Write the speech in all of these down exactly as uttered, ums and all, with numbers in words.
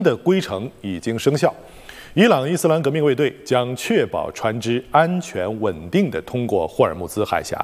的规程已经生效，伊朗伊斯兰革命卫队将确保船只安全稳定地通过霍尔木兹海峡。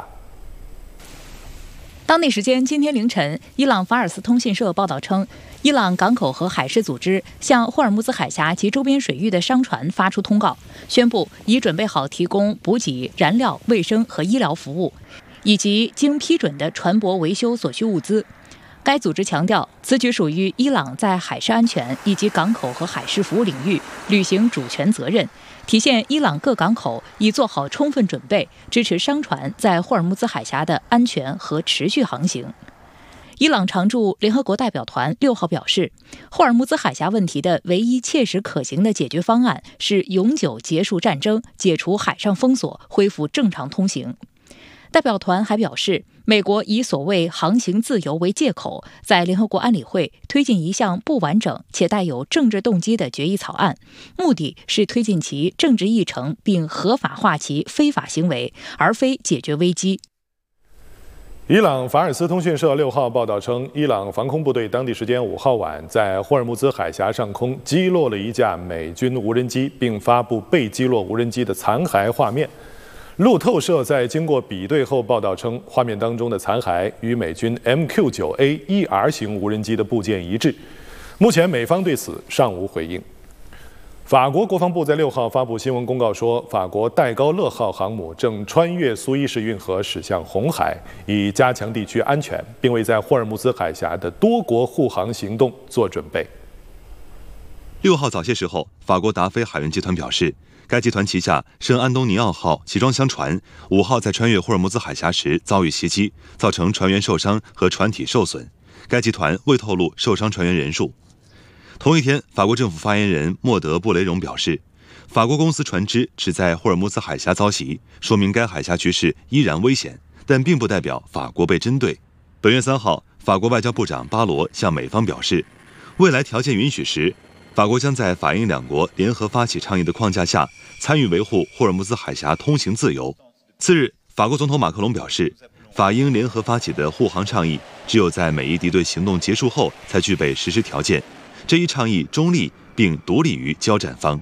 当地时间今天凌晨，伊朗法尔斯通讯社报道称，伊朗港口和海事组织向霍尔木兹海峡及周边水域的商船发出通告，宣布已准备好提供补给、燃料、卫生和医疗服务，以及经批准的船舶维修所需物资。该组织强调，此举属于伊朗在海事安全以及港口和海事服务领域履行主权责任，体现伊朗各港口已做好充分准备，支持商船在霍尔木兹海峡的安全和持续航行。伊朗常驻联合国代表团六号表示，霍尔木兹海峡问题的唯一切实可行的解决方案是永久结束战争，解除海上封锁，恢复正常通行。代表团还表示，美国以所谓航行自由为借口，在联合国安理会推进一项不完整且带有政治动机的决议草案，目的是推进其政治议程并合法化其非法行为，而非解决危机。 伊朗法尔斯通讯社六号报道称，伊朗防空部队当地时间五号晚在霍尔木兹海峡上空击落了一架美军无人机，并发布被击落无人机的残骸画面。路透社在经过比对后报道称，画面当中的残骸与美军 M Q 九 A E R 型无人机的部件一致。目前美方对此尚无回应。法国国防部在六号发布新闻公告说，法国戴高乐号航母正穿越苏伊士运河驶向红海，以加强地区安全，并为在霍尔木兹海峡的多国护航行动做准备。 六号早些时候，法国达菲海运集团表示，该集团旗下圣安东尼奥号集装箱船五号在穿越霍尔木兹海峡时遭遇袭击，造成船员受伤和船体受损。该集团未透露受伤船员人数。同一天，法国政府发言人莫德布雷荣表示，法国公司船只只在霍尔木兹海峡遭袭，说明该海峡局势依然危险，但并不代表法国被针对。本月三号，法国外交部长巴罗向美方表示，未来条件允许时，法国将在法英两国联合发起倡议的框架下，参与维护霍尔木兹海峡通行自由。次日，法国总统马克龙表示，法英联合发起的护航倡议，只有在美伊敌对行动结束后才具备实施条件。这一倡议中立并独立于交战方。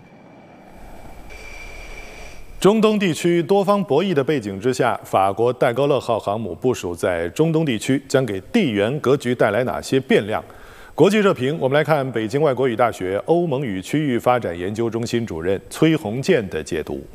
中东地区多方博弈的背景之下，法国戴高乐号航母部署在中东地区，将给地缘格局带来哪些变量？国际热评，我们来看北京外国语大学欧盟与区域发展研究中心主任崔洪建的解读。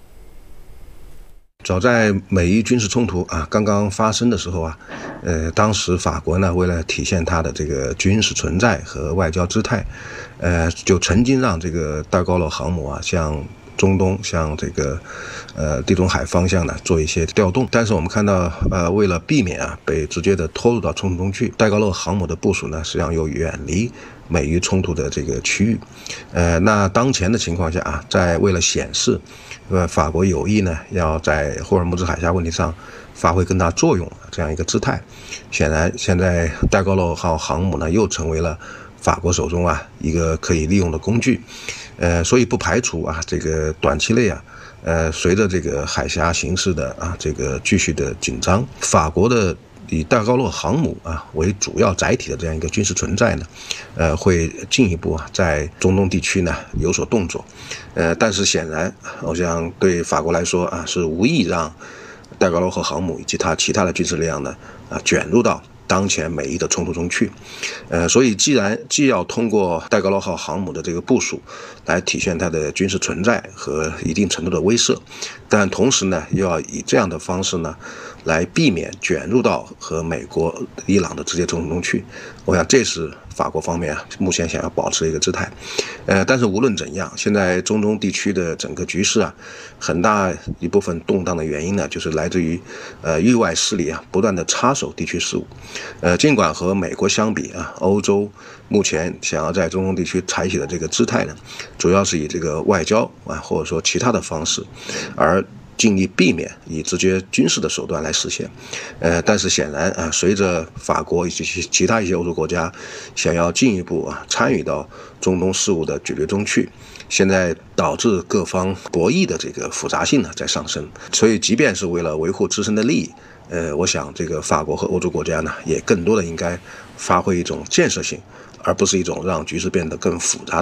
早在美伊军事冲突啊刚刚发生的时候啊，呃，当时法国呢为了体现它的这个军事存在和外交姿态，呃，就曾经让这个戴高乐航母啊向中东、向这个呃地中海方向呢做一些调动。但是我们看到，呃，为了避免啊被直接的拖入到冲突中去，戴高乐航母的部署呢实际上又远离美伊冲突的这个区域。呃，那当前的情况下啊，在为了显示呃，法国有意呢，要在霍尔木兹海峡问题上发挥更大作用这样一个姿态。显然，现在戴高乐号航母呢，又成为了法国手中啊一个可以利用的工具。呃，所以不排除啊，这个短期内啊，呃，随着这个海峡形势的啊这个继续的紧张，法国的以戴高乐航母啊为主要载体的这样一个军事存在呢，呃，会进一步啊在中东地区呢有所动作，呃，但是显然，我想对法国来说啊是无意让戴高乐号航母以及它其他的军事力量呢啊卷入到当前美伊的冲突中去，呃，所以既然既要通过戴高乐号航母的这个部署来体现它的军事存在和一定程度的威慑，但同时呢，又要以这样的方式呢，来避免卷入到和美国、伊朗的直接冲突中去。我想这是法国方面啊目前想要保持的一个姿态。呃，但是无论怎样，现在中东地区的整个局势啊，很大一部分动荡的原因呢，就是来自于呃域外势力啊不断的插手地区事务。呃，尽管和美国相比啊，欧洲目前想要在中东地区采取的这个姿态呢，主要是以这个外交啊或者说其他的方式，而尽力避免以直接军事的手段来实现，呃，但是显然啊，随着法国以及其他一些欧洲国家想要进一步啊参与到中东事务的决裂中去，现在导致各方博弈的这个复杂性呢在上升。所以，即便是为了维护自身的利益，呃，我想这个法国和欧洲国家呢，也更多的应该发挥一种建设性，而不是一种让局势变得更复杂。